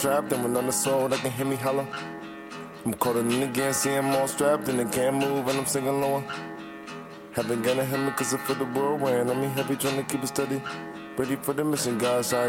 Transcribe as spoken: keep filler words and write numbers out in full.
Trapped and with on the soul that can hear me holler. I'm caught in again, see I'm all strapped and they can't move and I'm singing lower. Haven't gonna hit me cause I feel the whirlwind. I mean, happy trying to keep it steady. Ready for the mission, guys. I